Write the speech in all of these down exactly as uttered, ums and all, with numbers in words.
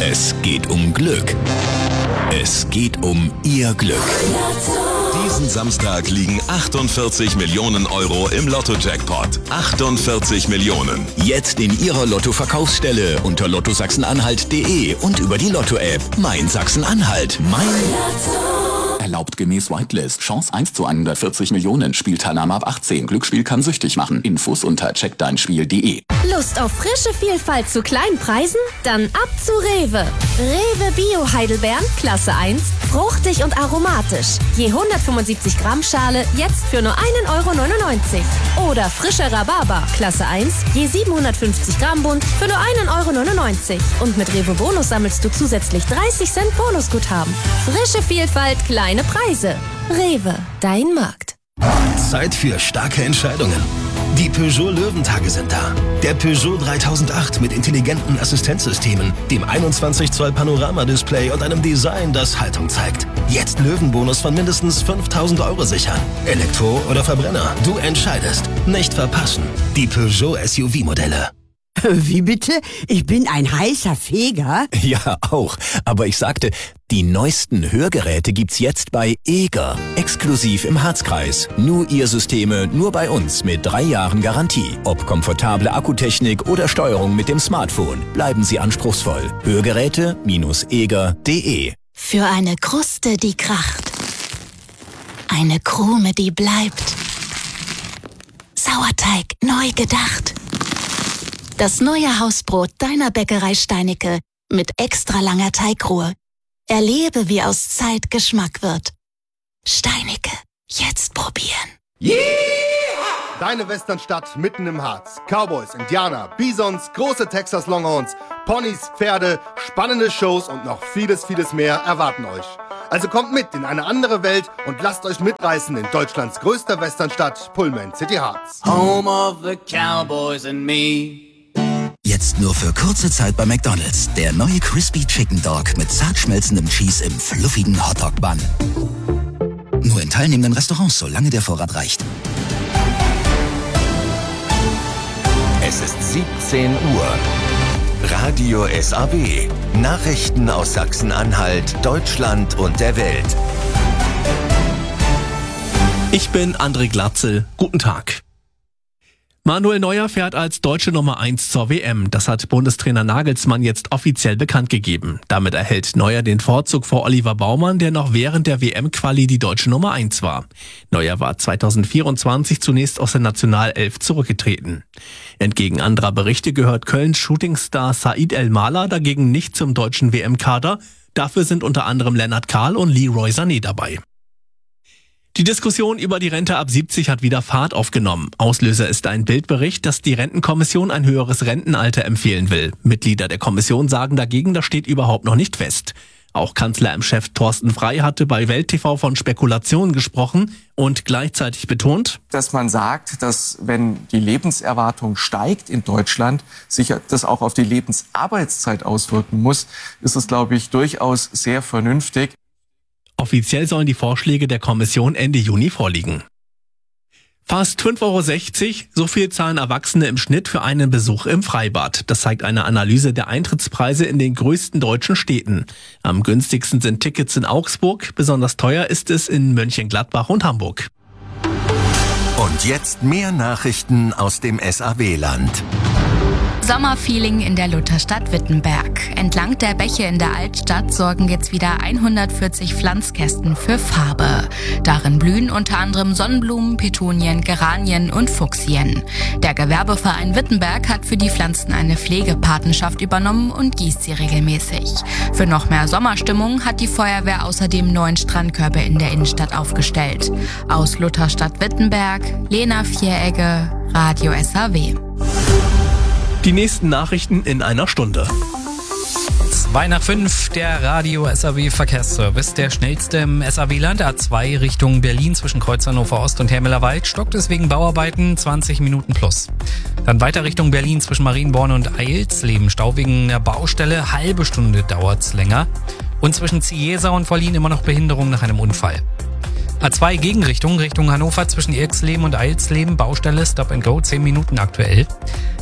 Es geht um Glück. Es geht um Ihr Glück. Diesen Samstag liegen achtundvierzig Millionen Euro im Lotto-Jackpot. achtundvierzig Millionen. Jetzt in Ihrer Lotto-Verkaufsstelle unter lotto sachsen-anhalt punkt de und über die Lotto-App. Mein Sachsen-Anhalt. Mein Lotto. Erlaubt gemäß Whitelist. Chance eins zu hundertvierzig Millionen. Spielteilnahme ab achtzehn. Glücksspiel kann süchtig machen. Infos unter check dein spiel punkt de. Lust auf frische Vielfalt zu kleinen Preisen? Dann ab zu Rewe. Rewe Bio Heidelbeeren, Klasse eins, fruchtig und aromatisch. Je hundertfünfundsiebzig Gramm Schale jetzt für nur ein Euro neunundneunzig. Oder frischer Rhabarber, Klasse eins, je siebenhundertfünfzig Gramm Bund für nur ein Euro neunundneunzig. Und mit Rewe Bonus sammelst du zusätzlich dreißig Cent Bonusguthaben. Frische Vielfalt, kleine Preise. Rewe, dein Markt. Zeit für starke Entscheidungen. Die Peugeot Löwentage sind da. Der Peugeot dreitausendacht mit intelligenten Assistenzsystemen, dem einundzwanzig Zoll Panoramadisplay und einem Design, das Haltung zeigt. Jetzt Löwenbonus von mindestens fünftausend Euro sichern. Elektro oder Verbrenner, du entscheidest. Nicht verpassen. Die Peugeot S U V-Modelle. Wie bitte? Ich bin ein heißer Feger? Ja, auch. Aber ich sagte, die neuesten Hörgeräte gibt's jetzt bei Eger. Exklusiv im Harzkreis. Nur ihr Systeme, nur bei uns mit drei Jahren Garantie. Ob komfortable Akkutechnik oder Steuerung mit dem Smartphone. Bleiben Sie anspruchsvoll. Hörgeräte eger punkt de. Für eine Kruste, die kracht. Eine Krume, die bleibt. Sauerteig neu gedacht. Das neue Hausbrot deiner Bäckerei Steinicke mit extra langer Teigruhe. Erlebe, wie aus Zeit Geschmack wird. Steinicke, jetzt probieren. Yeah! Deine Westernstadt mitten im Harz. Cowboys, Indianer, Bisons, große Texas Longhorns, Ponys, Pferde, spannende Shows und noch vieles, vieles mehr erwarten euch. Also kommt mit in eine andere Welt und lasst euch mitreißen in Deutschlands größter Westernstadt, Pullman City Harz. Home of the Cowboys and me. Jetzt nur für kurze Zeit bei McDonald's. Der neue Crispy Chicken Dog mit zart schmelzendem Cheese im fluffigen Hotdog-Bun. Nur in teilnehmenden Restaurants, solange der Vorrat reicht. Es ist siebzehn Uhr. Radio S A W. Nachrichten aus Sachsen-Anhalt, Deutschland und der Welt. Ich bin André Glatzel. Guten Tag. Manuel Neuer fährt als deutsche Nummer eins zur W M. Das hat Bundestrainer Nagelsmann jetzt offiziell bekannt gegeben. Damit erhält Neuer den Vorzug vor Oliver Baumann, der noch während der W M-Quali die deutsche Nummer eins war. Neuer war zweitausendvierundzwanzig zunächst aus der Nationalelf zurückgetreten. Entgegen anderer Berichte gehört Kölns Shootingstar Said El-Mala dagegen nicht zum deutschen W M-Kader. Dafür sind unter anderem Lennart Kahl und Leroy Sané dabei. Die Diskussion über die Rente ab siebzig hat wieder Fahrt aufgenommen. Auslöser ist ein Bildbericht, dass die Rentenkommission ein höheres Rentenalter empfehlen will. Mitglieder der Kommission sagen dagegen, das steht überhaupt noch nicht fest. Auch Kanzleramtschef Thorsten Frey hatte bei Welt T V von Spekulationen gesprochen und gleichzeitig betont, dass man sagt, dass wenn die Lebenserwartung steigt in Deutschland, sich das auch auf die Lebensarbeitszeit auswirken muss, ist es, glaube ich, durchaus sehr vernünftig. Offiziell sollen die Vorschläge der Kommission Ende Juni vorliegen. Fast fünf Euro sechzig, so viel zahlen Erwachsene im Schnitt für einen Besuch im Freibad. Das zeigt eine Analyse der Eintrittspreise in den größten deutschen Städten. Am günstigsten sind Tickets in Augsburg, besonders teuer ist es in Mönchengladbach und Hamburg. Und jetzt mehr Nachrichten aus dem S A W-Land. Sommerfeeling in der Lutherstadt Wittenberg. Entlang der Bäche in der Altstadt sorgen jetzt wieder hundertvierzig Pflanzkästen für Farbe. Darin blühen unter anderem Sonnenblumen, Petunien, Geranien und Fuchsien. Der Gewerbeverein Wittenberg hat für die Pflanzen eine Pflegepatenschaft übernommen und gießt sie regelmäßig. Für noch mehr Sommerstimmung hat die Feuerwehr außerdem neun Strandkörbe in der Innenstadt aufgestellt. Aus Lutherstadt Wittenberg, Lena Vieregge, Radio S A W. Die nächsten Nachrichten in einer Stunde. zwei nach fünf, der Radio S A W Verkehrsservice. Der schnellste im S A W-Land, A zwei Richtung Berlin zwischen Kreuz Hannover Ost und Hermelerwald. Stockt es wegen Bauarbeiten, zwanzig Minuten plus. Dann weiter Richtung Berlin zwischen Marienborn und Eilsleben. Stau wegen einer Baustelle, halbe Stunde dauert's länger. Und zwischen Ziesa und Vorlin immer noch Behinderung nach einem Unfall. A zwei Gegenrichtung, Richtung Hannover zwischen Irxleben und Eilsleben, Baustelle, Stop and Go, zehn Minuten aktuell.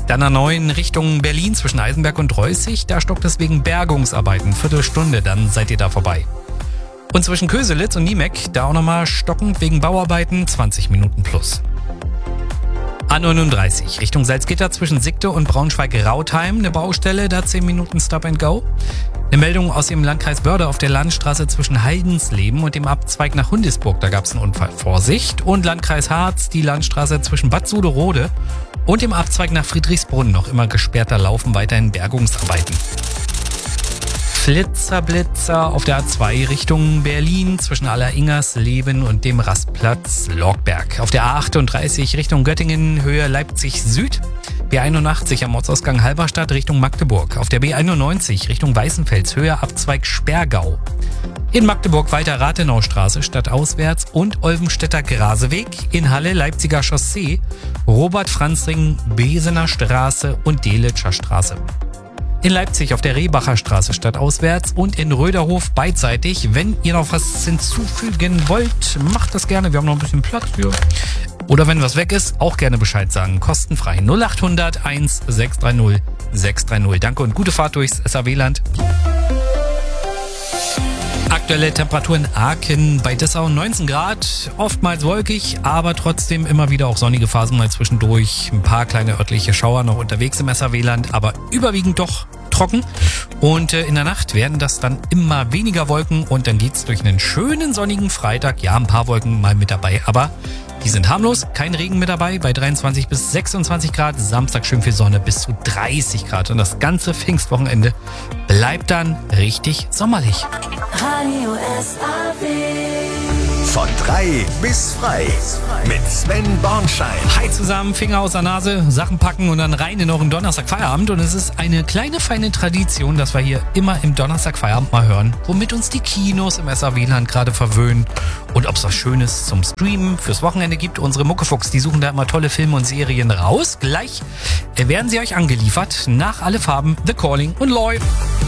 Dann A neun Richtung Berlin zwischen Eisenberg und Reußig. Da stockt es wegen Bergungsarbeiten. Viertelstunde, dann seid ihr da vorbei. Und zwischen Köselitz und Niemek, da auch nochmal stockend wegen Bauarbeiten, zwanzig Minuten plus. A neununddreißig Richtung Salzgitter zwischen Sigte und Braunschweig-Rautheim. Eine Baustelle, da zehn Minuten Stop and Go. Eine Meldung aus dem Landkreis Börde auf der Landstraße zwischen Heidensleben und dem Abzweig nach Hundisburg. Da gab es einen Unfall. Vorsicht. Und Landkreis Harz, die Landstraße zwischen Bad Suderode und dem Abzweig nach Friedrichsbrunn. Noch immer gesperrter Laufen, weiterhin Bergungsarbeiten. Flitzer, Blitzer auf der A zwei Richtung Berlin zwischen Alleringers-Leben und dem Rastplatz Lorgberg. Auf der A achtunddreißig Richtung Göttingen, Höhe Leipzig Süd. B einundachtzig am Ortsausgang Halberstadt Richtung Magdeburg. Auf der B einundneunzig Richtung Weißenfels, Höhe Abzweig Sperrgau. In Magdeburg weiter Rathenaustraße stadtauswärts und Olvenstädter Graseweg. In Halle Leipziger Chaussee, Robert-Franz-Ring, Besener Straße und Delitscher Straße. In Leipzig auf der Rehbacher Straße stadtauswärts und in Röderhof beidseitig. Wenn ihr noch was hinzufügen wollt, macht das gerne. Wir haben noch ein bisschen Platz für. Oder wenn was weg ist, auch gerne Bescheid sagen. Kostenfrei null acht hundert eins sechs drei null sechs drei null. Danke und gute Fahrt durchs S A W-Land. Aktuelle Temperatur in Aachen bei Dessau neunzehn Grad, oftmals wolkig, aber trotzdem immer wieder auch sonnige Phasen mal zwischendurch. Ein paar kleine örtliche Schauer noch unterwegs im S A W-Land, aber überwiegend doch trocken. Und äh, in der Nacht werden das dann immer weniger Wolken und dann geht's durch einen schönen sonnigen Freitag. Ja, ein paar Wolken mal mit dabei, aber die sind harmlos, kein Regen mit dabei, bei dreiundzwanzig bis sechsundzwanzig Grad, Samstag schön viel Sonne bis zu dreißig Grad und das ganze Pfingstwochenende bleibt dann richtig sommerlich. Radio S A W. Von drei bis frei mit Sven Bornschein. Hi zusammen, Finger aus der Nase, Sachen packen und dann rein in euren Donnerstag Feierabend. Und es ist eine kleine, feine Tradition, dass wir hier immer im Donnerstag Feierabend mal hören, womit uns die Kinos im S A W-Land gerade verwöhnen. Und ob es was Schönes zum Streamen fürs Wochenende gibt. Unsere Muckefuchs, die suchen da immer tolle Filme und Serien raus. Gleich werden sie euch angeliefert nach Alle Farben, The Calling und Lloyd.